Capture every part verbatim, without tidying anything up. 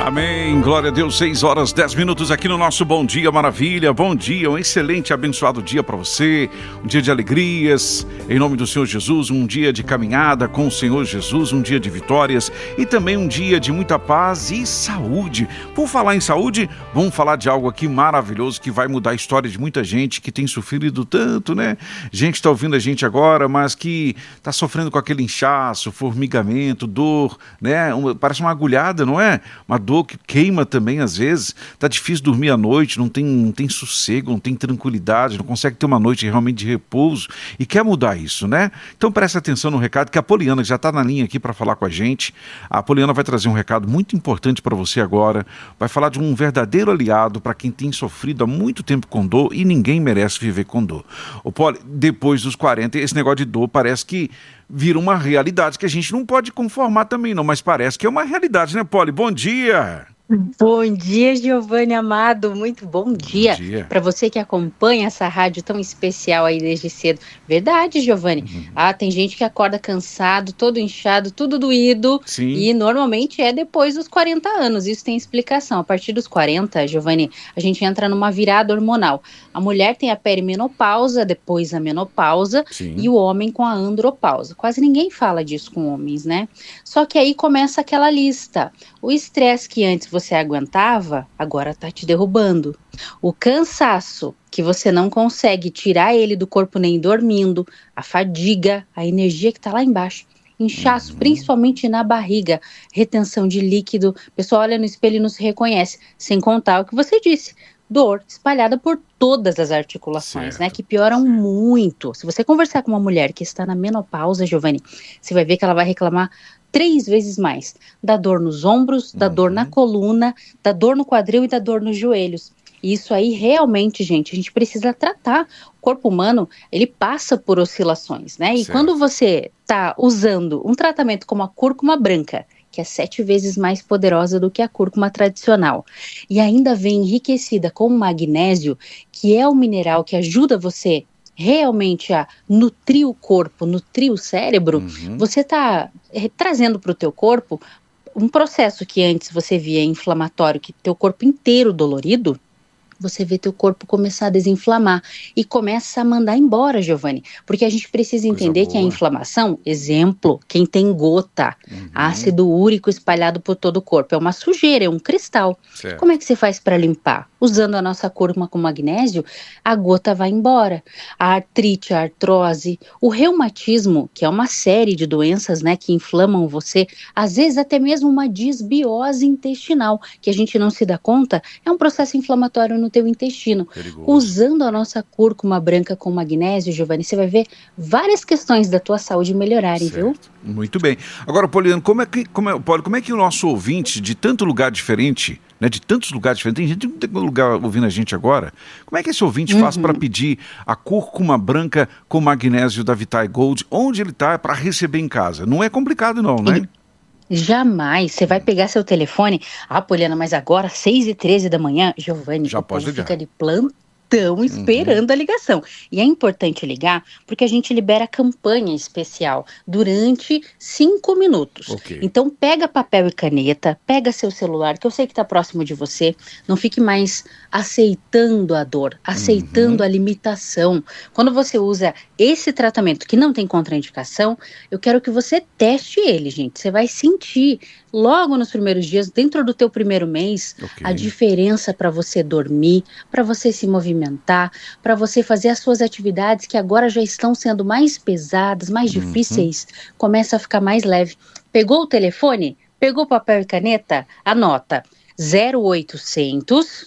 Amém, glória a Deus, seis horas, dez minutos aqui no nosso Bom Dia Maravilha. Bom dia, um excelente, abençoado dia para você, um dia de alegrias, em nome do Senhor Jesus, um dia de caminhada com o Senhor Jesus, um dia de vitórias e também um dia de muita paz e saúde. Por falar em saúde, vamos falar de algo aqui maravilhoso que vai mudar a história de muita gente que tem sofrido tanto, né? Gente está ouvindo a gente agora, mas que está sofrendo com aquele inchaço, formigamento, dor, né? Uma, parece uma agulhada, não é? Uma dor que queima também às vezes, tá difícil dormir à noite, não tem, não tem sossego, não tem tranquilidade, não consegue ter uma noite realmente de repouso e quer mudar isso, né? Então presta atenção no recado que a Poliana, que já está na linha aqui para falar com a gente, a Poliana vai trazer um recado muito importante para você agora, vai falar de um verdadeiro aliado para quem tem sofrido há muito tempo com dor e ninguém merece viver com dor. O Poli, depois dos quarenta, esse negócio de dor parece que vira uma realidade que a gente não pode conformar também não, mas parece que é uma realidade, né, Poli? Bom dia! Bom dia, Giovanni amado, muito bom, bom dia, dia. Para você que acompanha essa rádio tão especial aí desde cedo. Verdade, Giovanni, uhum. Ah, tem gente que acorda cansado, todo inchado, tudo doído. Sim. E normalmente é depois dos quarenta anos, isso tem explicação. A partir dos quarenta, Giovanni, a gente entra numa virada hormonal. A mulher tem a perimenopausa, depois a menopausa. Sim. E o homem com a andropausa. Quase ninguém fala disso com homens, né? Só que aí começa aquela lista. O estresse que antes você aguentava, agora tá te derrubando. O cansaço, que você não consegue tirar ele do corpo nem dormindo, a fadiga, a energia que tá lá embaixo. Inchaço, uhum. Principalmente na barriga, retenção de líquido, o pessoal olha no espelho e não se reconhece, sem contar o que você disse, dor espalhada por todas as articulações, certo. Né, que pioram muito. Se você conversar com uma mulher que está na menopausa, Giovanni, você vai ver que ela vai reclamar três vezes mais da dor nos ombros, da uhum. dor na coluna, da dor no quadril e da dor nos joelhos. Isso aí realmente, gente, a gente precisa tratar. O corpo humano, ele passa por oscilações, né? E certo. Quando você está usando um tratamento como a cúrcuma branca, que é sete vezes mais poderosa do que a cúrcuma tradicional, e ainda vem enriquecida com magnésio, que é o mineral que ajuda você realmente a nutrir o corpo, nutrir o cérebro, uhum. você está é, trazendo para o teu corpo um processo que antes você via inflamatório, que teu corpo inteiro dolorido, você vê teu corpo começar a desinflamar e começa a mandar embora, Giovanni, porque a gente precisa entender que a inflamação, exemplo, quem tem gota, uhum. ácido úrico espalhado por todo o corpo, é uma sujeira, é um cristal. Certo. Como é que você faz para limpar? Usando a nossa cúrcuma com magnésio, a gota vai embora. A artrite, a artrose, o reumatismo, que é uma série de doenças, né, que inflamam você, às vezes até mesmo uma disbiose intestinal, que a gente não se dá conta, é um processo inflamatório no teu intestino. Perigoso. Usando a nossa cúrcuma branca com magnésio, Giovanni, você vai ver várias questões da tua saúde melhorarem, certo. Viu? Muito bem. Agora, Poliana, como é que, como é, Poli, como é que o nosso ouvinte de tanto lugar diferente, né, de tantos lugares diferentes, tem gente que não tem lugar ouvindo a gente agora, como é que esse ouvinte uhum. faz para pedir a cúrcuma branca com magnésio da Vitae Gold, onde ele está, para receber em casa? Não é complicado não, né? Ele... Jamais, você vai pegar seu telefone, ah, Poliana, mas agora, seis e treze da manhã, Giovanni, já pode ligar. Fica de plantão esperando uhum. a ligação. E é importante ligar, porque a gente libera campanha especial durante cinco minutos. Okay. Então, pega papel e caneta, pega seu celular, que eu sei que está próximo de você, não fique mais aceitando a dor, aceitando uhum. a limitação. Quando você usa esse tratamento que não tem contraindicação, eu quero que você teste ele, gente. Você vai sentir logo nos primeiros dias, dentro do teu primeiro mês, okay. a diferença para você dormir, para você se movimentar, para você fazer as suas atividades que agora já estão sendo mais pesadas, mais uhum. difíceis, começa a ficar mais leve. Pegou o telefone? Pegou papel e caneta? Anota zero oitocentos,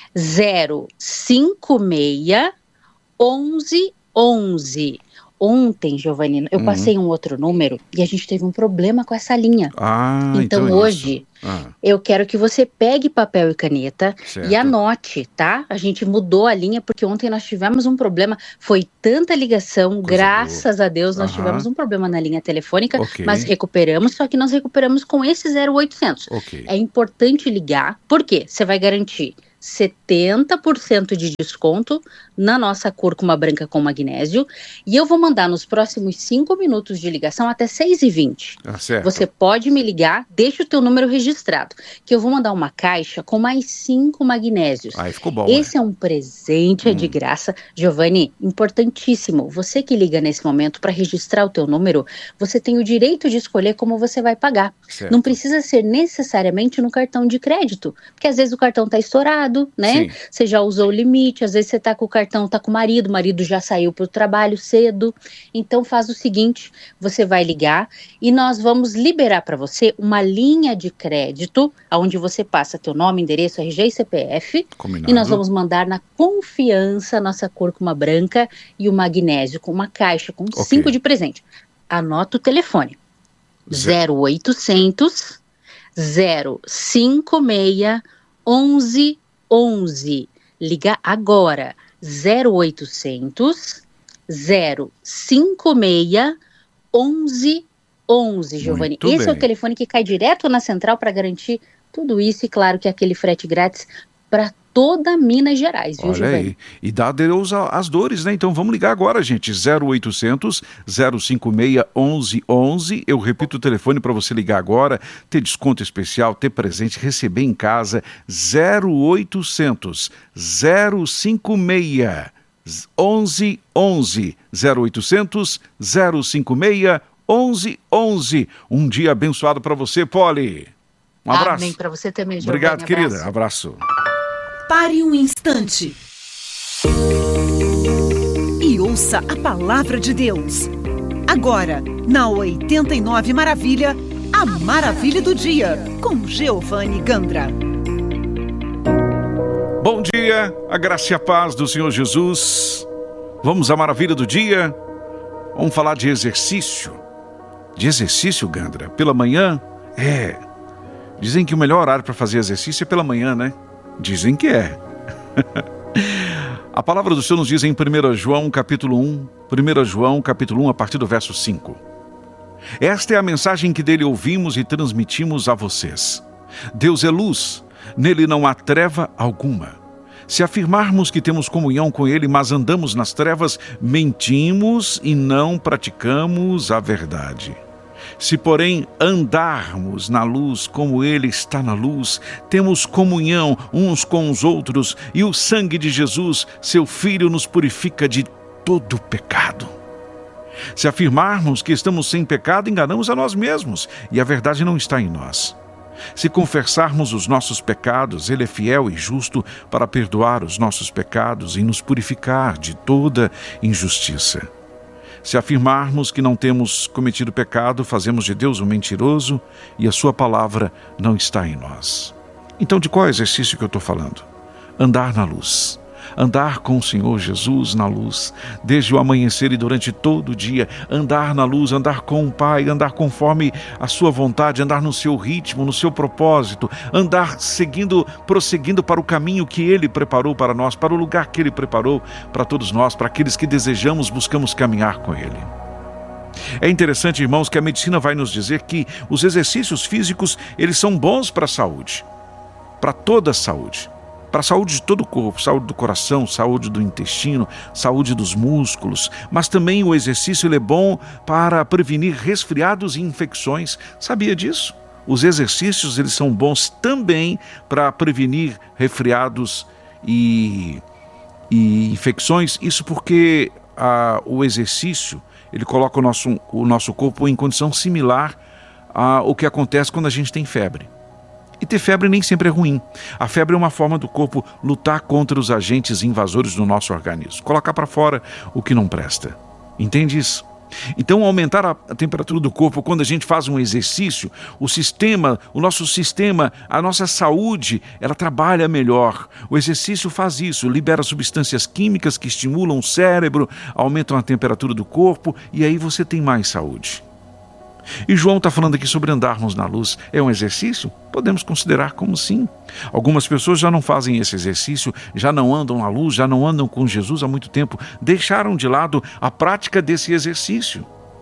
zero cinco seis, onze onze. Ontem, Giovanni, eu uhum. passei um outro número e a gente teve um problema com essa linha. Ah, então, então hoje, ah. eu quero que você pegue papel e caneta certo. E anote, tá? A gente mudou a linha porque ontem nós tivemos um problema. Foi tanta ligação, coisa graças boa. A Deus, nós uhum. tivemos um problema na linha telefônica, okay. mas recuperamos, só que nós recuperamos com esse zero oitocentos. Okay. É importante ligar, porque você vai garantir setenta por cento de desconto na nossa cúrcuma branca com magnésio, e eu vou mandar nos próximos cinco minutos de ligação até seis e vinte. Ah, certo. Você pode me ligar, deixa o teu número registrado, que eu vou mandar uma caixa com mais cinco magnésios. Aí ficou bom. Esse né? é um presente, é hum. de graça. Giovanni, importantíssimo, você que liga nesse momento para registrar o teu número, você tem o direito de escolher como você vai pagar. Certo. Não precisa ser necessariamente no cartão de crédito, porque às vezes o cartão está estourado, né? Sim. Você já usou o limite, às vezes você tá com o cartão, tá com o marido, o marido já saiu para o trabalho cedo. Então faz o seguinte, você vai ligar e nós vamos liberar para você uma linha de crédito, onde você passa teu nome, endereço, R G e C P F. Combinado. E nós vamos mandar na confiança a nossa cúrcuma branca e o magnésio com uma caixa com okay. cinco de presente. Anota o telefone. zero oitocentos, zero cinco seis, onze onze. Liga agora. zero oitocentos, zero cinco seis, onze onze, Giovanni. Muito Esse bem. é o telefone que cai direto na central para garantir tudo isso e, claro, que aquele frete grátis para toda Minas Gerais, viu, Olha Giovanni? Aí. E dá adeus às dores, né? Então vamos ligar agora, gente. zero oitocentos, zero cinco seis, onze onze. Eu repito o telefone para você ligar agora, ter desconto especial, ter presente, receber em casa. zero oitocentos, zero cinco seis, onze onze. zero oitocentos, zero cinco seis, onze onze. Um dia abençoado para você, Poli. Um abraço. Amém para você também, Giovanni. Obrigado, abraço. querida. Abraço. Pare um instante e ouça a palavra de Deus. Agora, na oitenta e nove Maravilha, a Maravilha do Dia, com Giovanni Gandra. Bom dia, a graça e a paz do Senhor Jesus. Vamos à Maravilha do Dia. Vamos falar de exercício. De exercício, Gandra. Pela manhã, é... Dizem que o melhor horário para fazer exercício é pela manhã, né? Dizem que é. A palavra do Senhor nos diz em primeiro João, capítulo um, primeiro João, capítulo um, a partir do verso cinco. Esta é a mensagem que dele ouvimos e transmitimos a vocês. Deus é luz, nele não há treva alguma. Se afirmarmos que temos comunhão com ele, mas andamos nas trevas, mentimos e não praticamos a verdade. Se, porém, andarmos na luz como ele está na luz, temos comunhão uns com os outros e o sangue de Jesus, seu Filho, nos purifica de todo pecado. Se afirmarmos que estamos sem pecado, enganamos a nós mesmos e a verdade não está em nós. Se confessarmos os nossos pecados, ele é fiel e justo para perdoar os nossos pecados e nos purificar de toda injustiça. Se afirmarmos que não temos cometido pecado, fazemos de Deus um mentiroso e a sua palavra não está em nós. Então, de qual exercício que eu estou falando? Andar na luz. Andar com o Senhor Jesus na luz, desde o amanhecer e durante todo o dia. Andar na luz, andar com o Pai, andar conforme a sua vontade, andar no seu ritmo, no seu propósito. Andar seguindo, prosseguindo para o caminho que Ele preparou para nós, para o lugar que Ele preparou para todos nós, para aqueles que desejamos, buscamos caminhar com Ele. É interessante, irmãos, que a medicina vai nos dizer que os exercícios físicos, eles são bons para a saúde, para toda a saúde. Para a saúde de todo o corpo, saúde do coração, saúde do intestino, saúde dos músculos. Mas também o exercício ele é bom para prevenir resfriados e infecções. Sabia disso? Os exercícios eles são bons também para prevenir resfriados e, e infecções. Isso porque ah, o exercício ele coloca o nosso, o nosso corpo em condição similar ao que acontece quando a gente tem febre. E ter febre nem sempre é ruim. A febre é uma forma do corpo lutar contra os agentes invasores do nosso organismo. Colocar para fora o que não presta. Entende isso? Então, aumentar a temperatura do corpo quando a gente faz um exercício, o sistema, o nosso sistema, a nossa saúde, ela trabalha melhor. O exercício faz isso, libera substâncias químicas que estimulam o cérebro, aumentam a temperatura do corpo e aí você tem mais saúde. E João está falando aqui sobre andarmos na luz. É um exercício? Podemos considerar como sim. Algumas pessoas já não fazem esse exercício, já não andam na luz, já não andam com Jesus há muito tempo. Deixaram de lado a prática desse exercício.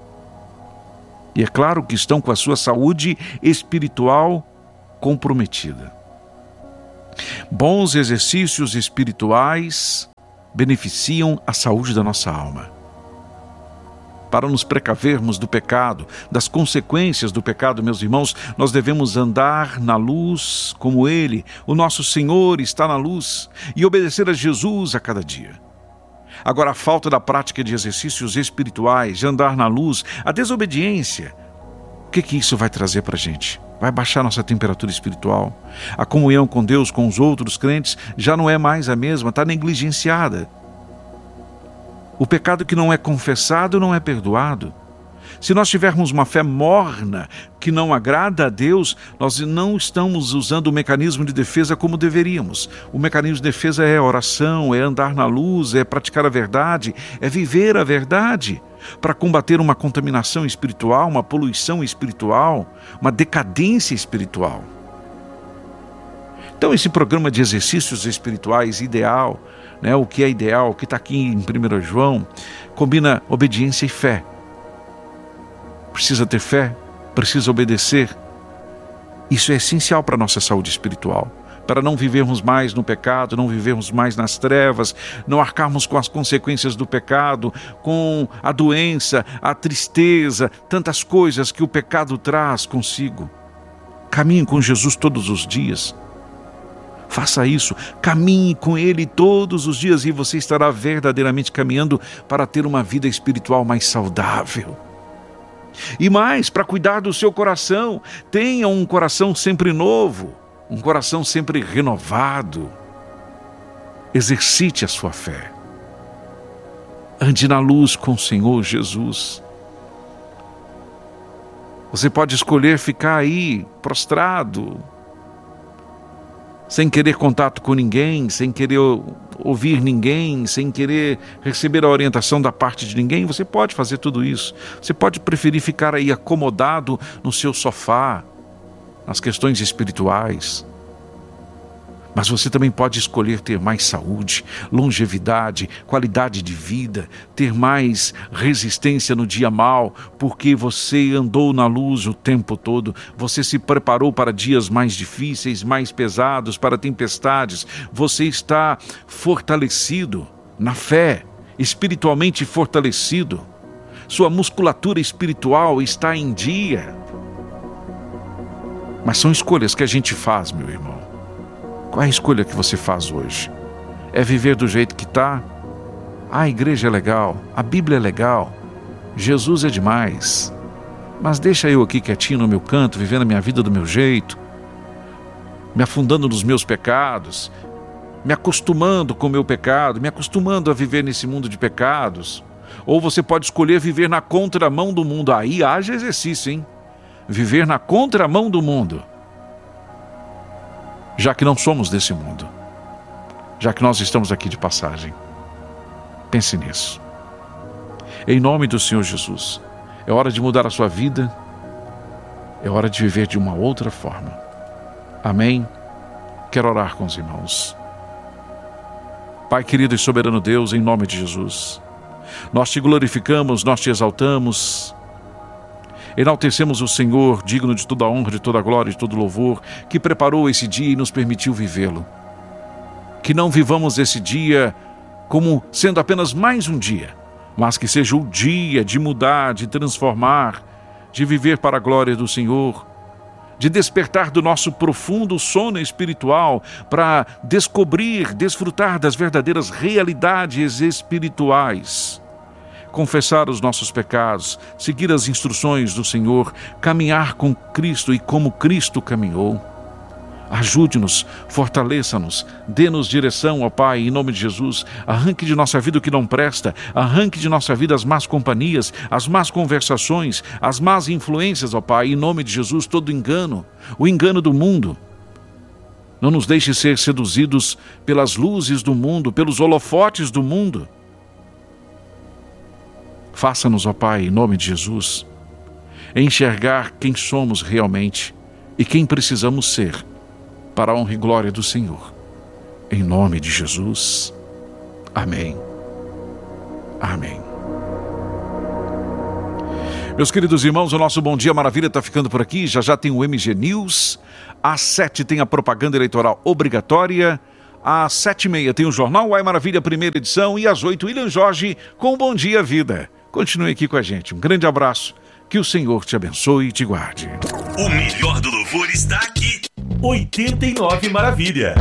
E é claro que estão com a sua saúde espiritual comprometida. Bons exercícios espirituais beneficiam a saúde da nossa alma. Para nos precavermos do pecado, das consequências do pecado, meus irmãos, nós devemos andar na luz como Ele, o nosso Senhor, está na luz, e obedecer a Jesus a cada dia. Agora, a falta da prática de exercícios espirituais, de andar na luz, a desobediência, o que que isso vai trazer para a gente? Vai baixar nossa temperatura espiritual. A comunhão com Deus, com os outros crentes, já não é mais a mesma, está negligenciada. O pecado que não é confessado não é perdoado. Se nós tivermos uma fé morna, que não agrada a Deus, nós não estamos usando o mecanismo de defesa como deveríamos. O mecanismo de defesa é oração, é andar na luz, é praticar a verdade, é viver a verdade, para combater uma contaminação espiritual, uma poluição espiritual, uma decadência espiritual. Então, esse programa de exercícios espirituais ideal, né, o que é ideal, o que está aqui em primeiro João, combina obediência e fé. Precisa ter fé, precisa obedecer. Isso é essencial para a nossa saúde espiritual, para não vivermos mais no pecado, não vivermos mais nas trevas, não arcarmos com as consequências do pecado, com a doença, a tristeza, tantas coisas que o pecado traz consigo. Caminhe com Jesus todos os dias. Faça isso, caminhe com Ele todos os dias e você estará verdadeiramente caminhando para ter uma vida espiritual mais saudável. E mais, para cuidar do seu coração, tenha um coração sempre novo, um coração sempre renovado. Exercite a sua fé. Ande na luz com o Senhor Jesus. Você pode escolher ficar aí, prostrado, sem querer contato com ninguém, sem querer ouvir ninguém, sem querer receber a orientação da parte de ninguém. Você pode fazer tudo isso. Você pode preferir ficar aí acomodado no seu sofá, nas questões espirituais. Mas você também pode escolher ter mais saúde, longevidade, qualidade de vida, ter mais resistência no dia mau, porque você andou na luz o tempo todo, você se preparou para dias mais difíceis, mais pesados, para tempestades, você está fortalecido na fé, espiritualmente fortalecido, sua musculatura espiritual está em dia. Mas são escolhas que a gente faz, meu irmão. Qual é a escolha que você faz hoje? É viver do jeito que está? Ah, a igreja é legal, a Bíblia é legal, Jesus é demais. Mas deixa eu aqui quietinho no meu canto, vivendo a minha vida do meu jeito, me afundando nos meus pecados, me acostumando com o meu pecado, me acostumando a viver nesse mundo de pecados. Ou você pode escolher viver na contramão do mundo. Aí haja exercício, hein? Viver na contramão do mundo. Já que não somos desse mundo, já que nós estamos aqui de passagem. Pense nisso. Em nome do Senhor Jesus, é hora de mudar a sua vida, é hora de viver de uma outra forma. Amém? Quero orar com os irmãos. Pai querido e soberano Deus, em nome de Jesus, nós te glorificamos, nós te exaltamos, enaltecemos o Senhor, digno de toda a honra, de toda a glória, de todo louvor, que preparou esse dia e nos permitiu vivê-lo. Que não vivamos esse dia como sendo apenas mais um dia, mas que seja o dia de mudar, de transformar, de viver para a glória do Senhor, de despertar do nosso profundo sono espiritual para descobrir, desfrutar das verdadeiras realidades espirituais. Confessar os nossos pecados, seguir as instruções do Senhor, caminhar com Cristo e como Cristo caminhou. Ajude-nos, fortaleça-nos, dê-nos direção, ó Pai, em nome de Jesus. Arranque de nossa vida o que não presta, arranque de nossa vida as más companhias, as más conversações, as más influências, ó Pai, em nome de Jesus, todo engano, o engano do mundo. Não nos deixe ser seduzidos pelas luzes do mundo, pelos holofotes do mundo. Faça-nos, ó Pai, em nome de Jesus, enxergar quem somos realmente e quem precisamos ser para a honra e glória do Senhor. Em nome de Jesus. Amém. Amém. Meus queridos irmãos, o nosso Bom Dia Maravilha está ficando por aqui. Já já tem o M G News. Às sete tem a propaganda eleitoral obrigatória. Às sete e meia tem o Jornal Uai Maravilha, primeira edição. E às oito, William Jorge com o Bom Dia Vida. Continue aqui com a gente. Um grande abraço. Que o Senhor te abençoe e te guarde. O melhor do louvor está aqui. oitenta e nove Maravilha.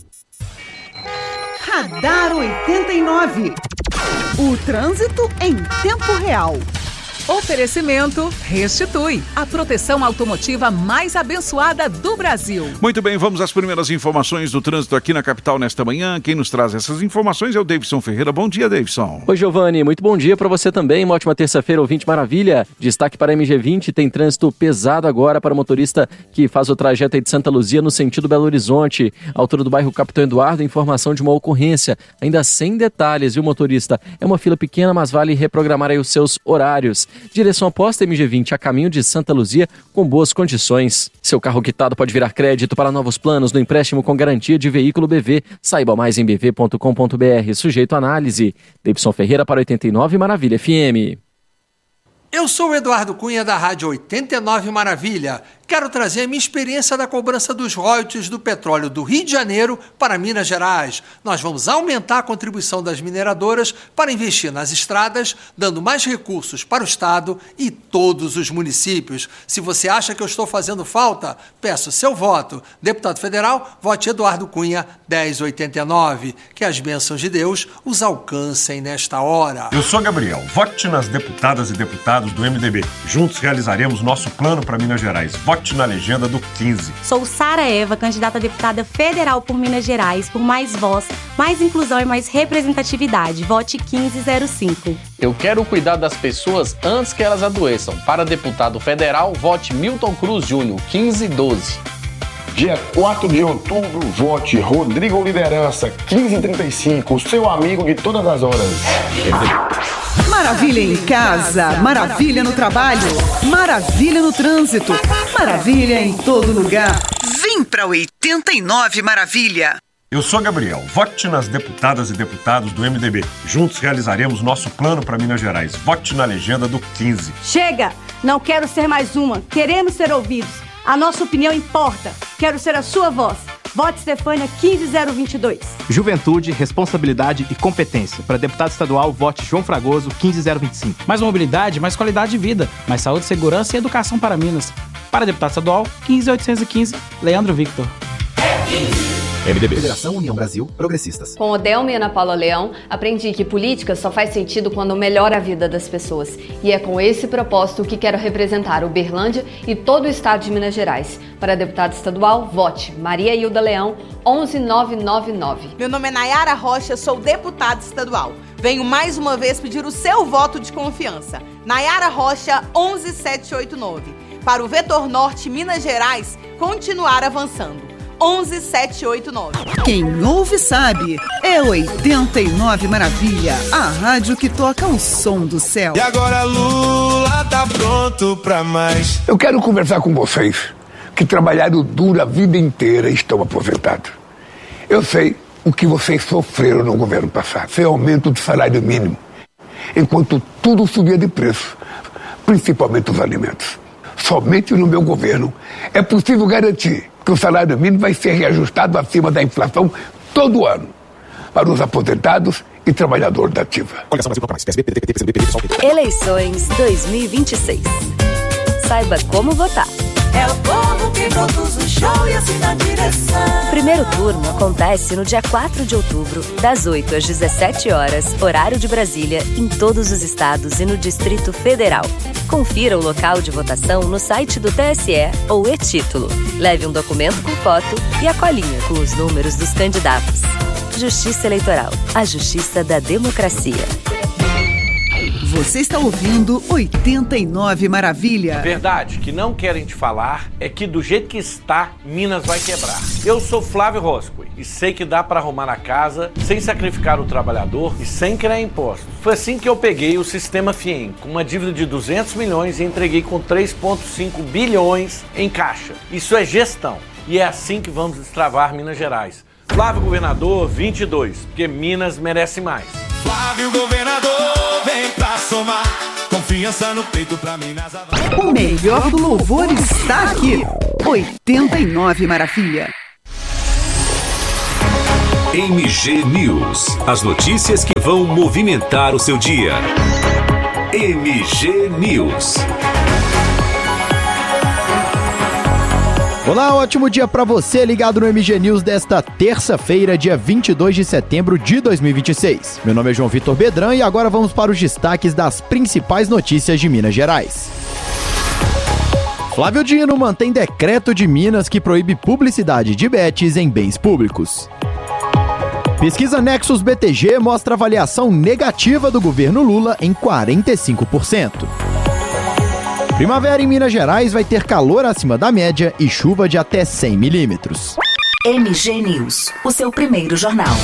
Radar oitenta e nove. O trânsito em tempo real. Oferecimento Restitui, a proteção automotiva mais abençoada do Brasil. Muito bem, vamos às primeiras informações do trânsito aqui na capital nesta manhã. Quem nos traz essas informações é o Davidson Ferreira. Bom dia, Davidson. Oi, Giovanni. Muito bom dia para você também. Uma ótima terça-feira, ouvinte maravilha. Destaque para a M G vinte, tem trânsito pesado agora para o motorista que faz o trajeto aí de Santa Luzia no sentido Belo Horizonte. Altura do bairro Capitão Eduardo, informação de uma ocorrência. Ainda sem detalhes, viu, motorista? É uma fila pequena, mas vale reprogramar aí os seus horários. Direção oposta, M G vinte, a caminho de Santa Luzia, com boas condições. Seu carro quitado pode virar crédito para novos planos no empréstimo com garantia de veículo B V. Saiba mais em b v ponto com ponto b r. Sujeito à análise. Davidson Ferreira para oitenta e nove Maravilha F M. Eu sou o Eduardo Cunha da Rádio oitenta e nove Maravilha. Quero trazer a minha experiência da cobrança dos royalties do petróleo do Rio de Janeiro para Minas Gerais. Nós vamos aumentar a contribuição das mineradoras para investir nas estradas, dando mais recursos para o Estado e todos os municípios. Se você acha que eu estou fazendo falta, peço seu voto. Deputado federal, vote Eduardo Cunha, dez oitenta e nove. Que as bênçãos de Deus os alcancem nesta hora. Eu sou Gabriel. Vote nas deputadas e deputados do M D B. Juntos realizaremos nosso plano para Minas Gerais. Vote na legenda do quinze. Sou Sara Eva, candidata a deputada federal por Minas Gerais, por mais voz, mais inclusão e mais representatividade. Vote quinze zero cinco. Eu quero cuidar das pessoas antes que elas adoeçam. Para deputado federal, vote Milton Cruz Júnior, quinze doze. Dia quatro de outubro, vote Rodrigo Liderança, quinze trinta e cinco, seu amigo de todas as horas. Maravilha em casa, maravilha no trabalho, maravilha no trânsito, maravilha em todo lugar. Vem pra oitenta e nove Maravilha. Eu sou Gabriel. Vote nas deputadas e deputados do M D B. Juntos realizaremos nosso plano para Minas Gerais. Vote na legenda do quinze. Chega! Não quero ser mais uma. Queremos ser ouvidos. A nossa opinião importa. Quero ser a sua voz. Vote Stefânia quinze zero vinte e dois. Juventude, responsabilidade e competência. Para deputado estadual, vote João Fragoso, quinze zero vinte e cinco. Mais mobilidade, mais qualidade de vida. Mais saúde, segurança e educação para Minas. Para deputado estadual, quinze oitocentos e quinze, Leandro Victor. M D B. Federação União Brasil Progressistas. Com Odelma e Ana Paula Leão, aprendi que política só faz sentido quando melhora a vida das pessoas. E é com esse propósito que quero representar Uberlândia e todo o estado de Minas Gerais. Para deputado estadual, vote Maria Hilda Leão, onze nove nove nove. Meu nome é Nayara Rocha, sou deputada estadual. Venho mais uma vez pedir o seu voto de confiança. Nayara Rocha, onze sete oito nove. Para o Vetor Norte, Minas Gerais, continuar avançando. onze sete oito nove. Quem ouve sabe, é oitenta e nove Maravilha, a rádio que toca o som do céu. E agora Lula tá pronto pra mais. Eu quero conversar com vocês que trabalharam duro a vida inteira e estão aposentados. Eu sei o que vocês sofreram no governo passado. Foi aumento do salário mínimo, enquanto tudo subia de preço, principalmente os alimentos. Somente no meu governo é possível garantir que o salário mínimo vai ser reajustado acima da inflação todo ano para os aposentados e trabalhadores da ativa. Eleições dois mil e vinte e seis. Saiba como votar. É o povo que produz o show e assina a direção. O primeiro turno acontece no dia quatro de outubro, das oito às dezessete horas, horário de Brasília, em todos os estados e no Distrito Federal. Confira o local de votação no site do T S E ou e-título. Leve um documento com foto e a colinha com os números dos candidatos. Justiça Eleitoral, a justiça da democracia. Você está ouvindo oitenta e nove Maravilha. Verdade que não querem te falar é que do jeito que está, Minas vai quebrar. Eu sou Flávio Roscoe e sei que dá para arrumar a casa sem sacrificar o trabalhador e sem criar impostos. Foi assim que eu peguei o Sistema Fiem, com uma dívida de duzentos milhões e entreguei com três vírgula cinco bilhões em caixa. Isso é gestão e é assim que vamos destravar Minas Gerais. Flávio Governador vinte e dois, porque Minas merece mais. Flávio Governador, vem pra somar. Confiança no peito pra mim nas avas. O melhor do louvor está aqui. oitenta e nove Maravilha. M G News. As notícias que vão movimentar o seu dia. M G News. Olá, ótimo dia para você ligado no M G News desta terça-feira, dia vinte e dois de setembro de dois mil e vinte e seis. Meu nome é João Vitor Bedran e agora vamos para os destaques das principais notícias de Minas Gerais. Flávio Dino mantém decreto de Minas que proíbe publicidade de bets em bens públicos. Pesquisa Nexus B T G mostra avaliação negativa do governo Lula em quarenta e cinco por cento. Primavera em Minas Gerais vai ter calor acima da média e chuva de até cem milímetros. M G News, o seu primeiro jornal.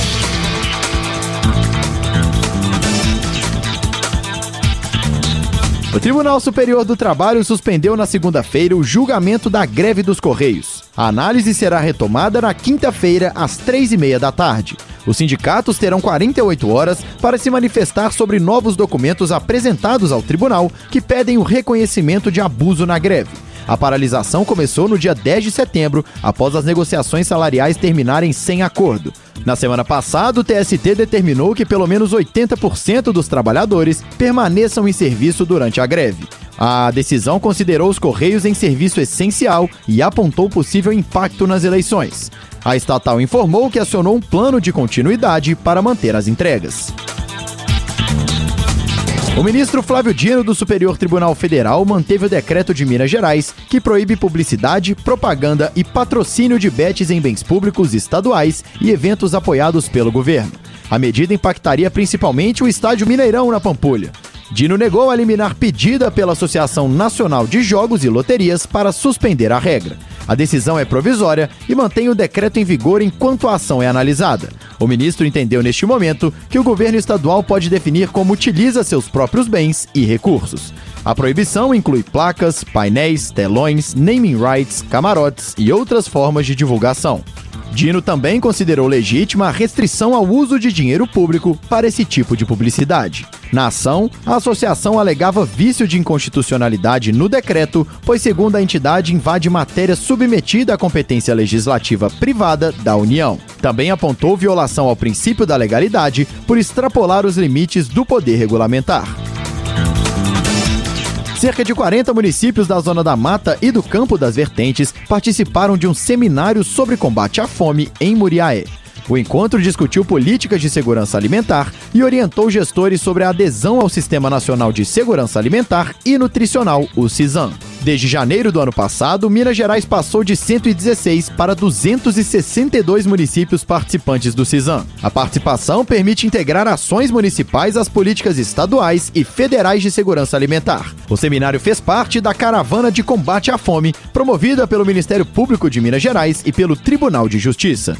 O Tribunal Superior do Trabalho suspendeu na segunda-feira o julgamento da greve dos Correios. A análise será retomada na quinta-feira, às três e meia da tarde. Os sindicatos terão quarenta e oito horas para se manifestar sobre novos documentos apresentados ao tribunal que pedem o reconhecimento de abuso na greve. A paralisação começou no dia dez de setembro, após as negociações salariais terminarem sem acordo. Na semana passada, o T S T determinou que pelo menos oitenta por cento dos trabalhadores permaneçam em serviço durante a greve. A decisão considerou os Correios em serviço essencial e apontou possível impacto nas eleições. A estatal informou que acionou um plano de continuidade para manter as entregas. O ministro Flávio Dino, do Superior Tribunal Federal, manteve o decreto de Minas Gerais que proíbe publicidade, propaganda e patrocínio de bets em bens públicos estaduais e eventos apoiados pelo governo. A medida impactaria principalmente o estádio Mineirão, na Pampulha. Dino negou a liminar pedida pela Associação Nacional de Jogos e Loterias para suspender a regra. A decisão é provisória e mantém o decreto em vigor enquanto a ação é analisada. O ministro entendeu neste momento que o governo estadual pode definir como utiliza seus próprios bens e recursos. A proibição inclui placas, painéis, telões, naming rights, camarotes e outras formas de divulgação. Dino também considerou legítima a restrição ao uso de dinheiro público para esse tipo de publicidade. Na ação, a associação alegava vício de inconstitucionalidade no decreto, pois, segundo a entidade, invade matéria submetida à competência legislativa privada da União. Também apontou violação ao princípio da legalidade por extrapolar os limites do poder regulamentar. Cerca de quarenta municípios da Zona da Mata e do Campo das Vertentes participaram de um seminário sobre combate à fome em Muriaé. O encontro discutiu políticas de segurança alimentar e orientou gestores sobre a adesão ao Sistema Nacional de Segurança Alimentar e Nutricional, o SISAM. Desde janeiro do ano passado, Minas Gerais passou de cento e dezesseis para duzentos e sessenta e dois municípios participantes do SISAM. A participação permite integrar ações municipais às políticas estaduais e federais de segurança alimentar. O seminário fez parte da Caravana de Combate à Fome, promovida pelo Ministério Público de Minas Gerais e pelo Tribunal de Justiça.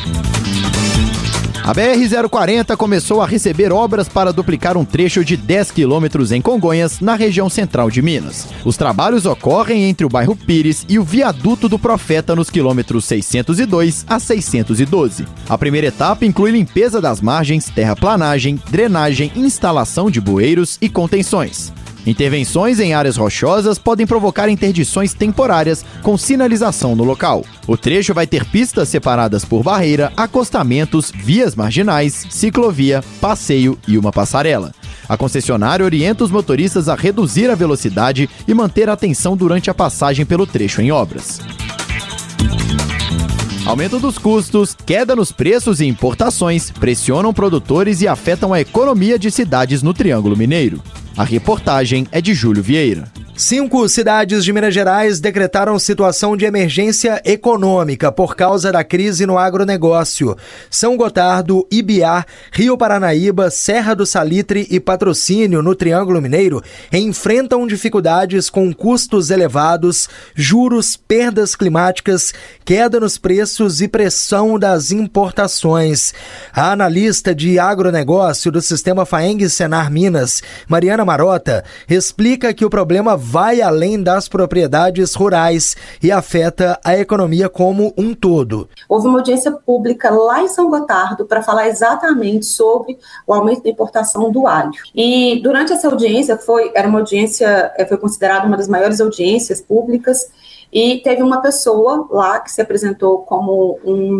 A B R zero quarenta começou a receber obras para duplicar um trecho de dez quilômetros em Congonhas, na região central de Minas. Os trabalhos ocorrem entre o bairro Pires e o viaduto do Profeta nos quilômetros seiscentos e dois a seiscentos e doze. A primeira etapa inclui limpeza das margens, terraplanagem, drenagem, instalação de bueiros e contenções. Intervenções em áreas rochosas podem provocar interdições temporárias com sinalização no local. O trecho vai ter pistas separadas por barreira, acostamentos, vias marginais, ciclovia, passeio e uma passarela. A concessionária orienta os motoristas a reduzir a velocidade e manter a atenção durante a passagem pelo trecho em obras. Aumento dos custos, queda nos preços e importações pressionam produtores e afetam a economia de cidades no Triângulo Mineiro. A reportagem é de Júlio Vieira. Cinco cidades de Minas Gerais decretaram situação de emergência econômica por causa da crise no agronegócio. São Gotardo, Ibiá, Rio Paranaíba, Serra do Salitre e Patrocínio, no Triângulo Mineiro, enfrentam dificuldades com custos elevados, juros, perdas climáticas, queda nos preços e pressão das importações. A analista de agronegócio do Sistema Faeng Senar Minas, Mariana Marota, explica que o problema vai além das propriedades rurais e afeta a economia como um todo. Houve uma audiência pública lá em São Gotardo para falar exatamente sobre o aumento da importação do alho. E durante essa audiência, foi, era uma audiência, foi considerada uma das maiores audiências públicas, e teve uma pessoa lá que se apresentou como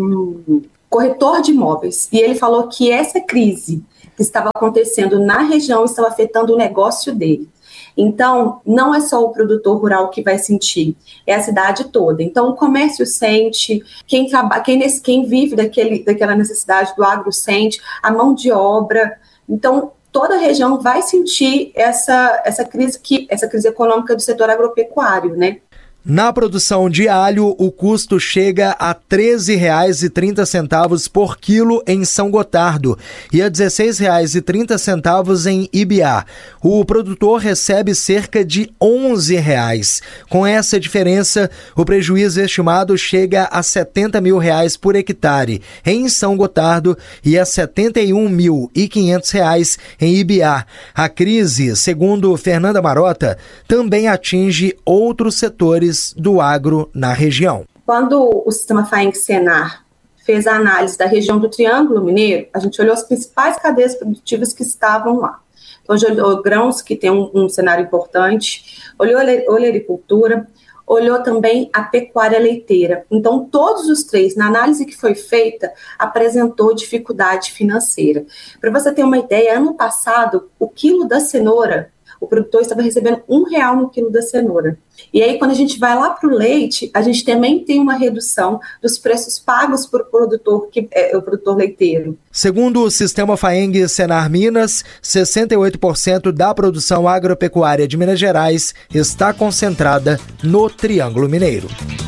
um corretor de imóveis, e ele falou que essa crise que estava acontecendo na região estava afetando o negócio dele. Então, não é só o produtor rural que vai sentir, é a cidade toda. Então, o comércio sente, quem, traba, quem, quem vive daquele, daquela necessidade do agro sente, a mão de obra. Então, toda a região vai sentir essa, essa, crise, que, essa crise econômica do setor agropecuário, né? Na produção de alho, o custo chega a treze reais e trinta centavos por quilo em São Gotardo e a dezesseis reais e trinta centavos em Ibiá. O produtor recebe cerca de onze reais. Com essa diferença, o prejuízo estimado chega a setenta mil reais por hectare em São Gotardo e a setenta e um mil e quinhentos reais em Ibiá. A crise, segundo Fernanda Marota, também atinge outros setores do agro na região. Quando o sistema FAENG-Senar fez a análise da região do Triângulo Mineiro, a gente olhou as principais cadeias produtivas que estavam lá. Então, a gente olhou grãos, que tem um, um cenário importante, olhou a olericultura, olhou também a pecuária leiteira. Então, todos os três, na análise que foi feita, apresentou dificuldade financeira. Para você ter uma ideia, ano passado, o quilo da cenoura, o produtor estava recebendo um real no quilo da cenoura. E aí, quando a gente vai lá para o leite, a gente também tem uma redução dos preços pagos por produtor, que é o produtor leiteiro. Segundo o sistema FAENG-Senar Minas, sessenta e oito por cento da produção agropecuária de Minas Gerais está concentrada no Triângulo Mineiro.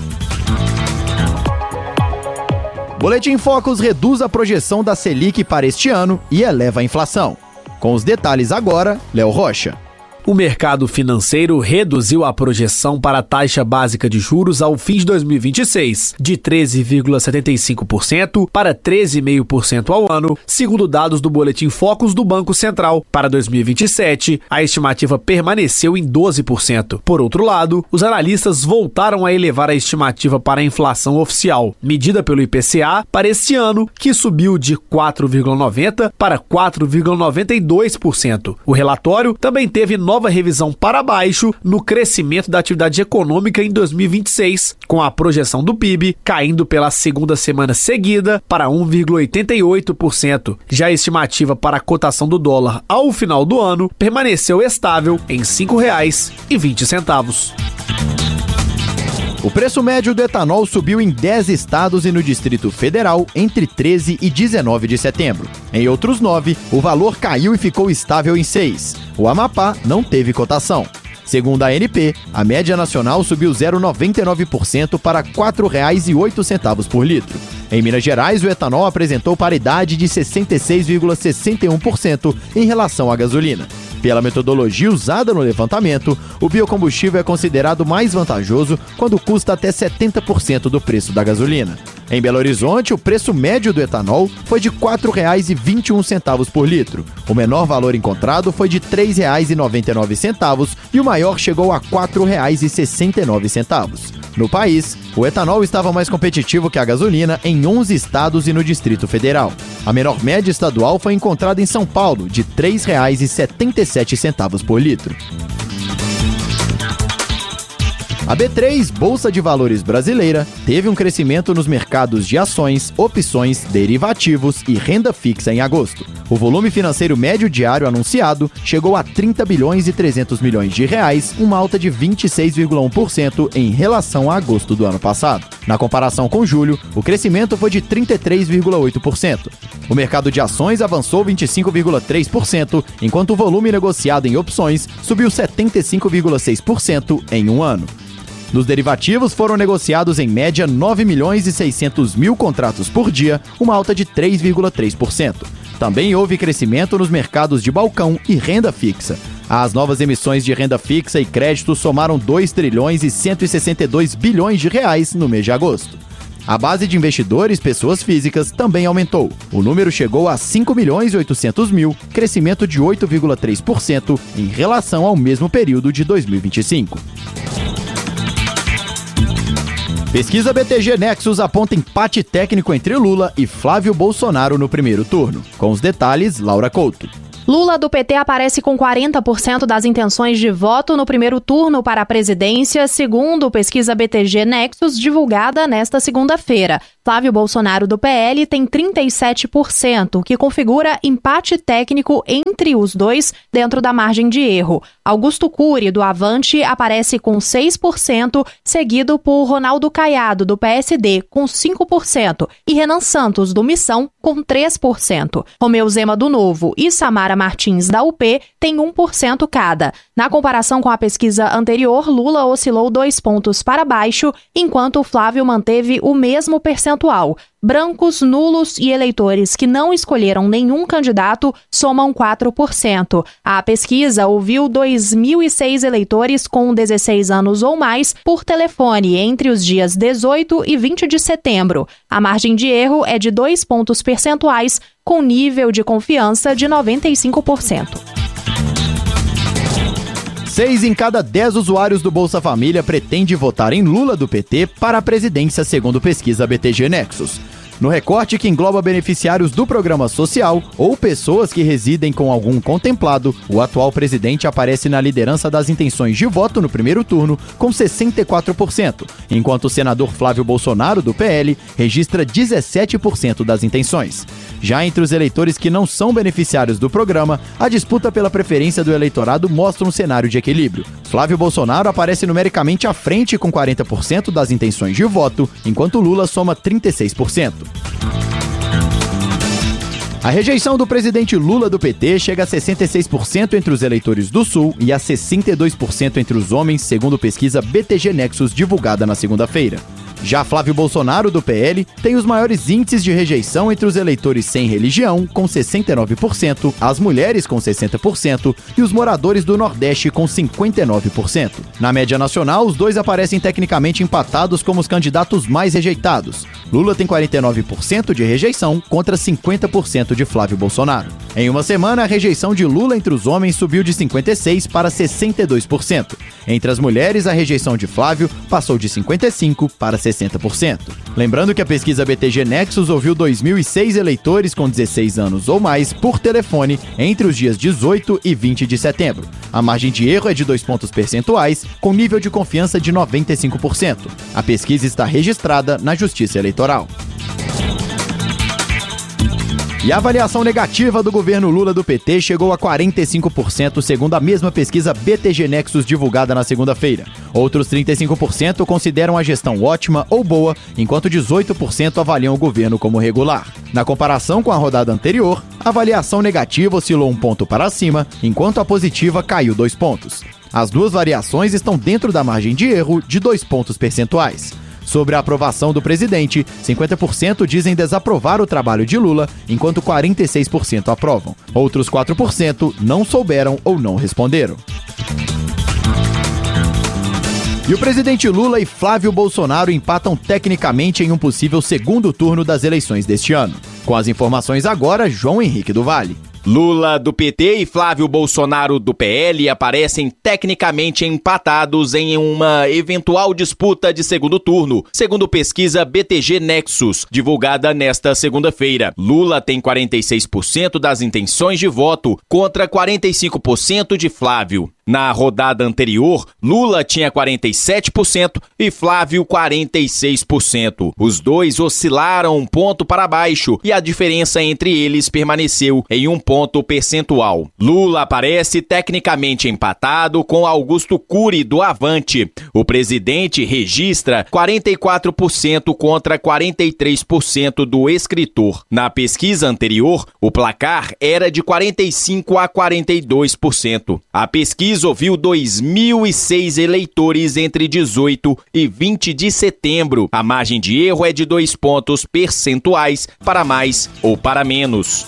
Boletim Focus reduz a projeção da Selic para este ano e eleva a inflação. Com os detalhes agora, Léo Rocha. O mercado financeiro reduziu a projeção para a taxa básica de juros ao fim de dois mil e vinte e seis, de treze vírgula setenta e cinco por cento para treze vírgula cinco por cento ao ano, segundo dados do Boletim Focus do Banco Central. Para dois mil e vinte e sete, a estimativa permaneceu em doze por cento. Por outro lado, os analistas voltaram a elevar a estimativa para a inflação oficial, medida pelo I P C A, para este ano, que subiu de quatro vírgula noventa por cento para quatro vírgula noventa e dois por cento. O relatório também teve nova revisão para baixo no crescimento da atividade econômica em dois mil e vinte e seis, com a projeção do P I B caindo pela segunda semana seguida para um vírgula oitenta e oito por cento. Já a estimativa para a cotação do dólar ao final do ano permaneceu estável em cinco reais e vinte centavos. O preço médio do etanol subiu em dez estados e no Distrito Federal entre treze e dezenove de setembro. Em outros nove, o valor caiu e ficou estável em seis. O Amapá não teve cotação. Segundo a A N P, a média nacional subiu zero vírgula noventa e nove por cento para quatro reais e oito centavos por litro. Em Minas Gerais, o etanol apresentou paridade de sessenta e seis vírgula sessenta e um por cento em relação à gasolina. Pela metodologia usada no levantamento, o biocombustível é considerado mais vantajoso quando custa até setenta por cento do preço da gasolina. Em Belo Horizonte, o preço médio do etanol foi de quatro reais e vinte e um centavos por litro. O menor valor encontrado foi de três reais e noventa e nove centavos e o maior chegou a quatro reais e sessenta e nove centavos. No país, o etanol estava mais competitivo que a gasolina em onze estados e no Distrito Federal. A menor média estadual foi encontrada em São Paulo, de três reais e setenta e sete centavos por litro. A B três, Bolsa de Valores brasileira, teve um crescimento nos mercados de ações, opções, derivativos e renda fixa em agosto. O volume financeiro médio diário anunciado chegou a trinta bilhões e trezentos milhões de reais, uma alta de vinte e seis vírgula um por cento em relação a agosto do ano passado. Na comparação com julho, o crescimento foi de trinta e três vírgula oito por cento. O mercado de ações avançou vinte e cinco vírgula três por cento, enquanto o volume negociado em opções subiu setenta e cinco vírgula seis por cento em um ano. Nos derivativos foram negociados em média nove milhões e seiscentos mil contratos por dia, uma alta de três vírgula três por cento. Também houve crescimento nos mercados de balcão e renda fixa. As novas emissões de renda fixa e crédito somaram dois trilhões e cento e sessenta e dois bilhões de reais no mês de agosto. A base de investidores, pessoas físicas, também aumentou. O número chegou a cinco milhões e oitocentos mil, crescimento de oito vírgula três por cento em relação ao mesmo período de dois mil e vinte e cinco. Pesquisa B T G Nexus aponta empate técnico entre Lula e Flávio Bolsonaro no primeiro turno. Com os detalhes, Laura Couto. Lula do P T aparece com quarenta por cento das intenções de voto no primeiro turno para a presidência, segundo pesquisa B T G Nexus, divulgada nesta segunda-feira. Flávio Bolsonaro do P L tem trinta e sete por cento, o que configura empate técnico entre os dois dentro da margem de erro. Augusto Cury, do Avante, aparece com seis por cento, seguido por Ronaldo Caiado, do P S D, com cinco por cento, e Renan Santos, do Missão, com três por cento. Romeu Zema, do Novo, e Samara Martins, da U P, têm um por cento cada. Na comparação com a pesquisa anterior, Lula oscilou dois pontos para baixo, enquanto Flávio manteve o mesmo percentual. Brancos, nulos e eleitores que não escolheram nenhum candidato somam quatro por cento. A pesquisa ouviu dois mil e seis eleitores com dezesseis anos ou mais por telefone entre os dias dezoito e vinte de setembro. A margem de erro é de dois pontos percentuais, com nível de confiança de noventa e cinco por cento. Seis em cada dez usuários do Bolsa Família pretende votar em Lula do P T para a presidência, segundo pesquisa B T G Nexus. No recorte que engloba beneficiários do programa social ou pessoas que residem com algum contemplado, o atual presidente aparece na liderança das intenções de voto no primeiro turno, com sessenta e quatro por cento, enquanto o senador Flávio Bolsonaro, do P L, registra dezessete por cento das intenções. Já entre os eleitores que não são beneficiários do programa, a disputa pela preferência do eleitorado mostra um cenário de equilíbrio. Flávio Bolsonaro aparece numericamente à frente com quarenta por cento das intenções de voto, enquanto Lula soma trinta e seis por cento. A rejeição do presidente Lula do P T chega a sessenta e seis por cento entre os eleitores do Sul e a sessenta e dois por cento entre os homens, segundo pesquisa B T G Nexus divulgada na segunda-feira. Já Flávio Bolsonaro, do P L, tem os maiores índices de rejeição entre os eleitores sem religião, com sessenta e nove por cento, as mulheres, com sessenta por cento, e os moradores do Nordeste, com cinquenta e nove por cento. Na média nacional, os dois aparecem tecnicamente empatados como os candidatos mais rejeitados. Lula tem quarenta e nove por cento de rejeição contra cinquenta por cento de Flávio Bolsonaro. Em uma semana, a rejeição de Lula entre os homens subiu de cinquenta e seis por cento para sessenta e dois por cento. Entre as mulheres, a rejeição de Flávio passou de cinquenta e cinco por cento para sessenta por cento. Lembrando que a pesquisa B T G Nexus ouviu dois mil e seis eleitores com dezesseis anos ou mais por telefone entre os dias dezoito e vinte de setembro. A margem de erro é de dois pontos percentuais, com nível de confiança de noventa e cinco por cento. A pesquisa está registrada na Justiça Eleitoral. E a avaliação negativa do governo Lula do P T chegou a quarenta e cinco por cento, segundo a mesma pesquisa B T G Nexus divulgada na segunda-feira. Outros trinta e cinco por cento consideram a gestão ótima ou boa, enquanto dezoito por cento avaliam o governo como regular. Na comparação com a rodada anterior, a avaliação negativa oscilou um ponto para cima, enquanto a positiva caiu dois pontos. As duas variações estão dentro da margem de erro de dois pontos percentuais. Sobre a aprovação do presidente, cinquenta por cento dizem desaprovar o trabalho de Lula, enquanto quarenta e seis por cento aprovam. Outros quatro por cento não souberam ou não responderam. E o presidente Lula e Flávio Bolsonaro empatam tecnicamente em um possível segundo turno das eleições deste ano. Com as informações agora, João Henrique do Vale. Lula do P T e Flávio Bolsonaro do P L aparecem tecnicamente empatados em uma eventual disputa de segundo turno, segundo pesquisa B T G Nexus, divulgada nesta segunda-feira. Lula tem quarenta e seis por cento das intenções de voto contra quarenta e cinco por cento de Flávio. Na rodada anterior, Lula tinha quarenta e sete por cento e Flávio quarenta e seis por cento. Os dois oscilaram um ponto para baixo e a diferença entre eles permaneceu em um ponto percentual. Lula aparece tecnicamente empatado com Augusto Cury do Avante. O presidente registra quarenta e quatro por cento contra quarenta e três por cento do escritor. Na pesquisa anterior, o placar era de quarenta e cinco a quarenta e dois por cento. A pesquisa ouviu dois mil e seis eleitores entre dezoito e vinte de setembro. A margem de erro é de dois pontos percentuais para mais ou para menos.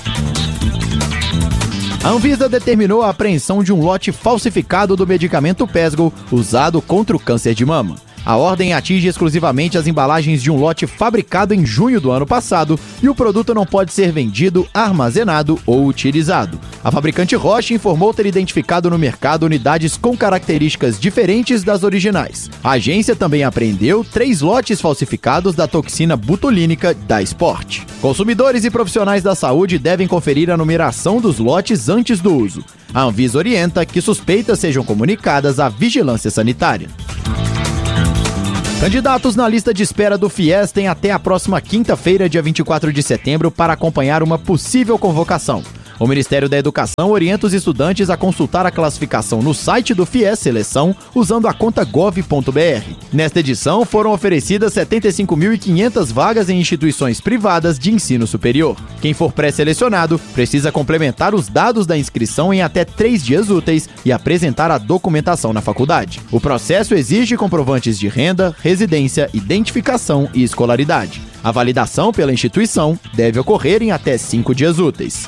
A Anvisa determinou a apreensão de um lote falsificado do medicamento Pesgo usado contra o câncer de mama. A ordem atinge exclusivamente as embalagens de um lote fabricado em junho do ano passado e o produto não pode ser vendido, armazenado ou utilizado. A fabricante Roche informou ter identificado no mercado unidades com características diferentes das originais. A agência também apreendeu três lotes falsificados da toxina butulínica da Sport. Consumidores e profissionais da saúde devem conferir a numeração dos lotes antes do uso. A Anvisa orienta que suspeitas sejam comunicadas à vigilância sanitária. Candidatos na lista de espera do FIES têm até a próxima quinta-feira, dia vinte e quatro de setembro, para acompanhar uma possível convocação. O Ministério da Educação orienta os estudantes a consultar a classificação no site do FIES Seleção usando a conta gov ponto br. Nesta edição, foram oferecidas setenta e cinco mil e quinhentas vagas em instituições privadas de ensino superior. Quem for pré-selecionado precisa complementar os dados da inscrição em até três dias úteis e apresentar a documentação na faculdade. O processo exige comprovantes de renda, residência, identificação e escolaridade. A validação pela instituição deve ocorrer em até cinco dias úteis.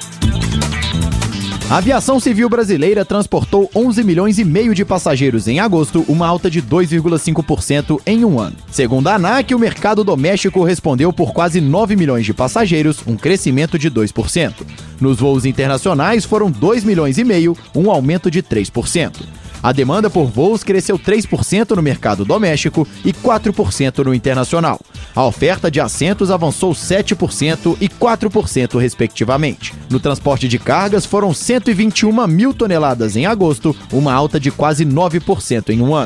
A aviação civil brasileira transportou onze milhões e meio de passageiros em agosto, uma alta de dois vírgula cinco por cento em um ano. Segundo a ANAC, o mercado doméstico respondeu por quase nove milhões de passageiros, um crescimento de dois por cento. Nos voos internacionais foram dois milhões e meio, um aumento de três por cento. A demanda por voos cresceu três por cento no mercado doméstico e quatro por cento no internacional. A oferta de assentos avançou sete por cento e quatro por cento, respectivamente. No transporte de cargas, foram cento e vinte e uma mil toneladas em agosto, uma alta de quase nove por cento em um ano.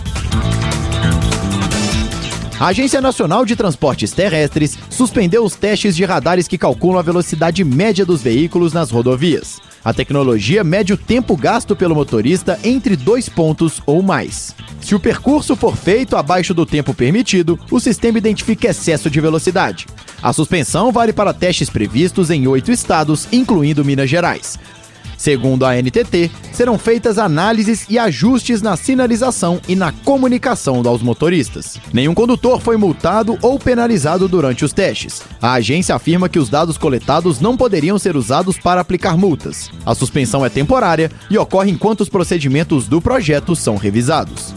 A Agência Nacional de Transportes Terrestres suspendeu os testes de radares que calculam a velocidade média dos veículos nas rodovias. A tecnologia mede o tempo gasto pelo motorista entre dois pontos ou mais. Se o percurso for feito abaixo do tempo permitido, o sistema identifica excesso de velocidade. A suspensão vale para testes previstos em oito estados, incluindo Minas Gerais. Segundo a N T T, serão feitas análises e ajustes na sinalização e na comunicação aos motoristas. Nenhum condutor foi multado ou penalizado durante os testes. A agência afirma que os dados coletados não poderiam ser usados para aplicar multas. A suspensão é temporária e ocorre enquanto os procedimentos do projeto são revisados.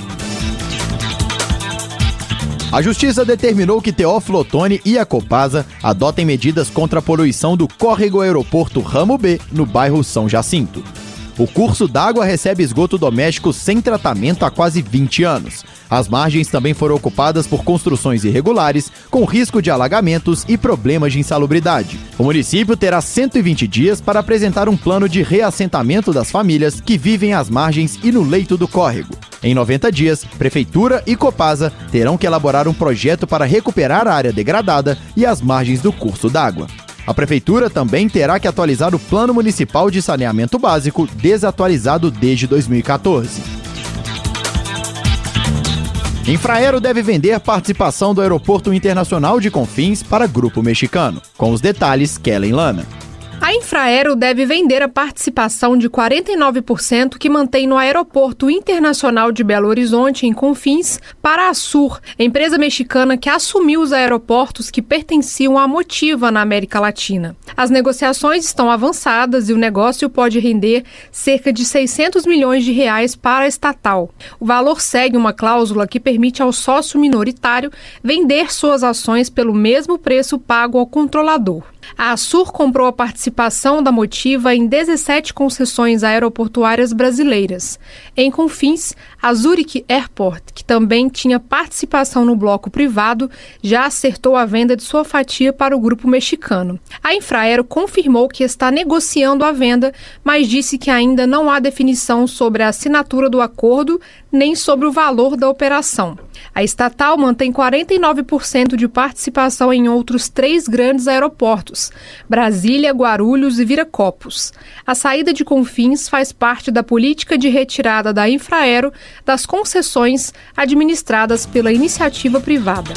A Justiça determinou que Teófilo Otoni e a Copasa adotem medidas contra a poluição do córrego aeroporto Ramo B, no bairro São Jacinto. O curso d'água recebe esgoto doméstico sem tratamento há quase vinte anos. As margens também foram ocupadas por construções irregulares, com risco de alagamentos e problemas de insalubridade. O município terá cento e vinte dias para apresentar um plano de reassentamento das famílias que vivem às margens e no leito do córrego. Em noventa dias, Prefeitura e Copasa terão que elaborar um projeto para recuperar a área degradada e as margens do curso d'água. A Prefeitura também terá que atualizar o Plano Municipal de Saneamento Básico, desatualizado desde dois mil e quatorze. Infraero deve vender participação do Aeroporto Internacional de Confins para Grupo Mexicano. Com os detalhes, Kellen Lana. A Infraero deve vender a participação de quarenta e nove por cento que mantém no Aeroporto Internacional de Belo Horizonte, em Confins, para a Azur, empresa mexicana que assumiu os aeroportos que pertenciam à Motiva na América Latina. As negociações estão avançadas e o negócio pode render cerca de seiscentos milhões de reais para a estatal. O valor segue uma cláusula que permite ao sócio minoritário vender suas ações pelo mesmo preço pago ao controlador. A Azur comprou a participação da Motiva em dezessete concessões aeroportuárias brasileiras. Em Confins, a Zurich Airport, que também tinha participação no bloco privado, já acertou a venda de sua fatia para o grupo mexicano. A Infraero confirmou que está negociando a venda, mas disse que ainda não há definição sobre a assinatura do acordo nem sobre o valor da operação. A estatal mantém quarenta e nove por cento de participação em outros três grandes aeroportos, Brasília, Guarulhos e Viracopos. A saída de Confins faz parte da política de retirada da Infraero das concessões administradas pela iniciativa privada.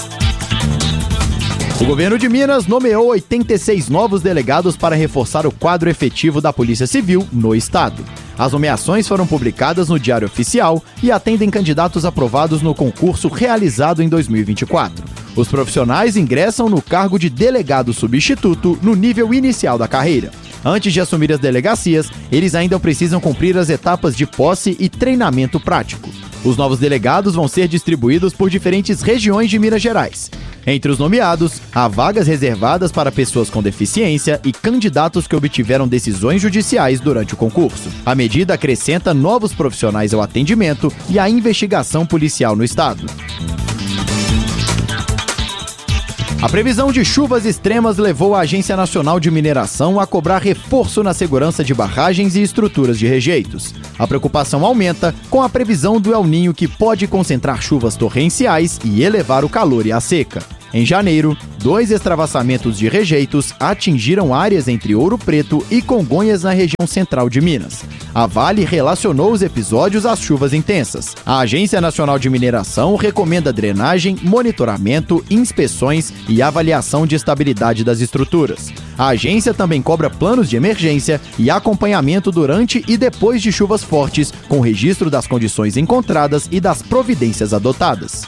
O governo de Minas nomeou oitenta e seis novos delegados para reforçar o quadro efetivo da Polícia Civil no estado. As nomeações foram publicadas no Diário Oficial e atendem candidatos aprovados no concurso realizado em dois mil e vinte e quatro. Os profissionais ingressam no cargo de delegado substituto no nível inicial da carreira. Antes de assumir as delegacias, eles ainda precisam cumprir as etapas de posse e treinamento prático. Os novos delegados vão ser distribuídos por diferentes regiões de Minas Gerais. Entre os nomeados, há vagas reservadas para pessoas com deficiência e candidatos que obtiveram decisões judiciais durante o concurso. A medida acrescenta novos profissionais ao atendimento e à investigação policial no estado. A previsão de chuvas extremas levou a Agência Nacional de Mineração a cobrar reforço na segurança de barragens e estruturas de rejeitos. A preocupação aumenta com a previsão do El Niño, que pode concentrar chuvas torrenciais e elevar o calor e a seca. Em janeiro, dois extravassamentos de rejeitos atingiram áreas entre Ouro Preto e Congonhas na região central de Minas. A Vale relacionou os episódios às chuvas intensas. A Agência Nacional de Mineração recomenda drenagem, monitoramento, inspeções e avaliação de estabilidade das estruturas. A agência também cobra planos de emergência e acompanhamento durante e depois de chuvas fortes, com registro das condições encontradas e das providências adotadas.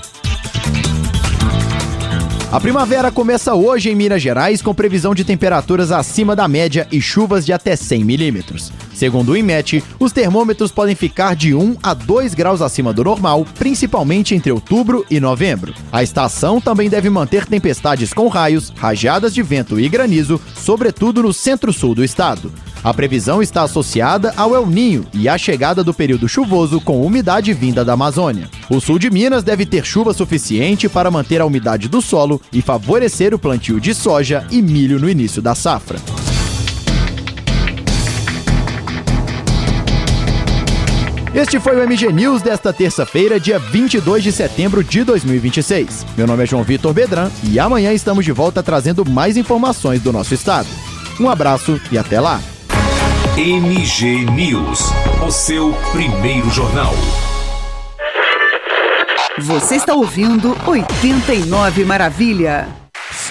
A primavera começa hoje em Minas Gerais, com previsão de temperaturas acima da média e chuvas de até cem milímetros. Segundo o INMET, os termômetros podem ficar de um a dois graus acima do normal, principalmente entre outubro e novembro. A estação também deve manter tempestades com raios, rajadas de vento e granizo, sobretudo no centro-sul do estado. A previsão está associada ao El Niño e à chegada do período chuvoso com umidade vinda da Amazônia. O sul de Minas deve ter chuva suficiente para manter a umidade do solo e favorecer o plantio de soja e milho no início da safra. Este foi o M G News desta terça-feira, dia vinte e dois de setembro de dois mil e vinte e seis. Meu nome é João Vitor Bedran e amanhã estamos de volta trazendo mais informações do nosso estado. Um abraço e até lá! M G News, o seu primeiro jornal. Você está ouvindo oitenta e nove Maravilha.